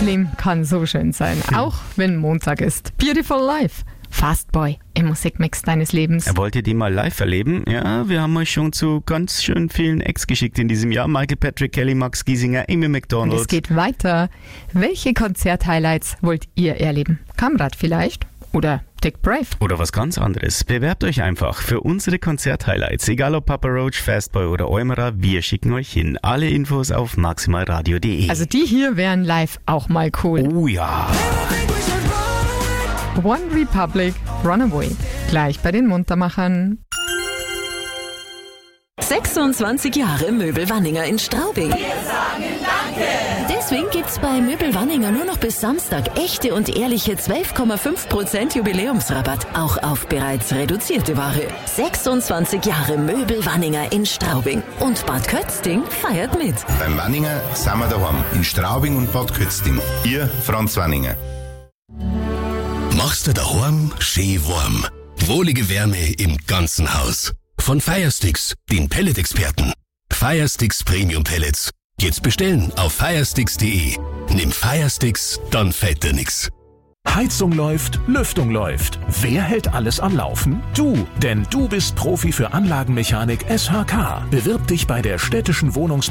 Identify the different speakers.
Speaker 1: Leben kann so schön sein, auch wenn Montag ist. Beautiful Life. Fastboy im Musikmix deines Lebens.
Speaker 2: Wollt ihr die mal live erleben? Ja, wir haben euch schon zu ganz schön vielen Acts geschickt in diesem Jahr. Michael Patrick, Kelly, Max Giesinger, Amy McDonald.
Speaker 1: Es geht weiter. Welche Konzert-Highlights wollt ihr erleben? Kamrad vielleicht? Oder Dick Brave?
Speaker 2: Oder was ganz anderes. Bewerbt euch einfach für unsere Konzert-Highlights. Egal ob Papa Roach, Fastboy oder Eumerer, wir schicken euch hin. Alle Infos auf maximalradio.de.
Speaker 1: Also die hier wären live auch mal cool.
Speaker 2: Oh ja.
Speaker 1: One Republic, Runaway. Gleich bei den Muntermachern.
Speaker 3: 26 Jahre Möbel Wanninger in Straubing.
Speaker 4: Wir sagen Danke!
Speaker 3: Deswegen gibt's bei Möbel Wanninger nur noch bis Samstag echte und ehrliche 12,5% Jubiläumsrabatt. Auch auf bereits reduzierte Ware. 26 Jahre Möbel Wanninger in Straubing. Und Bad Kötzting feiert mit.
Speaker 5: Beim Wanninger sind wir daheim. In Straubing und Bad Kötzting. Ihr Franz Wanninger.
Speaker 6: Machst du daheim schön warm. Wohlige Wärme im ganzen Haus. Von Firesticks, den Pellet-Experten. Firesticks Premium Pellets. Jetzt bestellen auf firesticks.de. Nimm Firesticks, dann fällt dir nix.
Speaker 7: Heizung läuft, Lüftung läuft. Wer hält alles am Laufen? Du, denn du bist Profi für Anlagenmechanik SHK. Bewirb dich bei der städtischen Wohnungsbau